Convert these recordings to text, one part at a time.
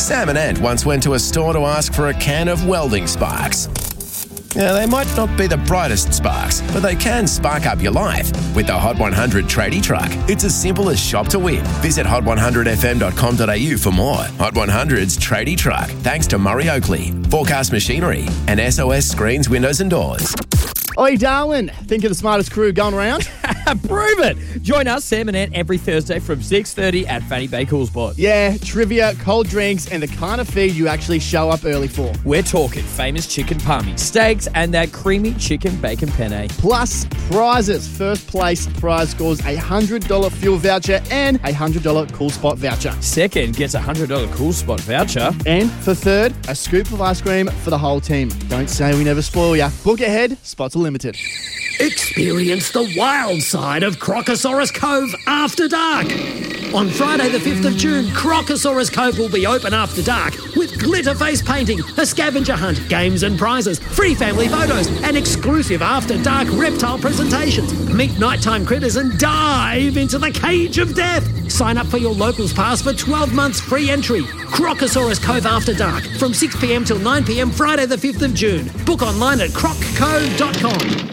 Sam and Ant once went to a store to ask for a can of welding sparks. Now, they might not be the brightest sparks, but they can spark up your life with the Hot 100 tradie truck. It's as simple as shop to win. Visit hot100fm.com.au for more. Hot 100's tradie truck, thanks to Murray Oakley, Forecast Machinery, and SOS Screens, Windows and Doors. Oi, Darwin. Think you're the smartest crew going around? Prove it! Join us, Sam and Ant, every Thursday from 6:30 at Fanny Bay Coolspot. Yeah, trivia, cold drinks, and the kind of feed you actually show up early for. We're talking famous chicken palmy, steaks, and that creamy chicken bacon penne. Plus prizes. First place prize scores a $100 fuel voucher and a $100 Coolspot voucher. Second gets a $100 Coolspot voucher. And for third, a scoop of ice cream for the whole team. Don't say we never spoil ya. Book ahead, spots are limited. Experience the wild side of Crocosaurus Cove after dark. On Friday the 5th of June, Crocosaurus Cove will be open after dark with glitter face painting, a scavenger hunt, games and prizes, free family photos, and exclusive after dark reptile presentations. Meet nighttime critters and dive into the cage of death. Sign up for your locals pass for 12 months free entry. Crocosaurus Cove after dark from 6 p.m. till 9 p.m. Friday the 5th of June. Book online at crocco.com.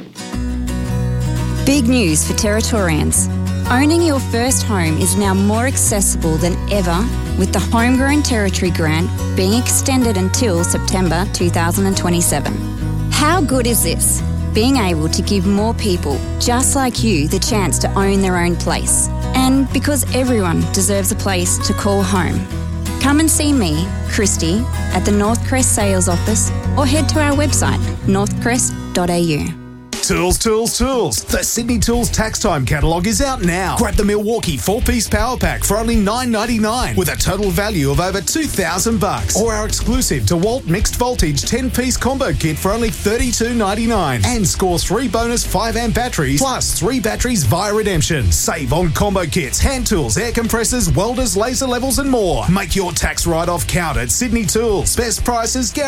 Big news for Territorians. Owning your first home is now more accessible than ever with the Homegrown Territory Grant being extended until September 2027. How good is this? Being able to give more people just like you the chance to own their own place. And because everyone deserves a place to call home. Come and see me, Christy, at the Northcrest Sales Office or head to our website, northcrest.au. Tools, tools, tools. The Sydney Tools Tax Time catalogue is out now. Grab the Milwaukee 4-piece power pack for only $9.99 with a total value of over $2,000. Or our exclusive DeWalt mixed voltage 10-piece combo kit for only $32.99. And score 3 bonus 5-amp batteries plus 3 batteries via redemption. Save on combo kits, hand tools, air compressors, welders, laser levels and more. Make your tax write-off count at Sydney Tools. Best prices guaranteed.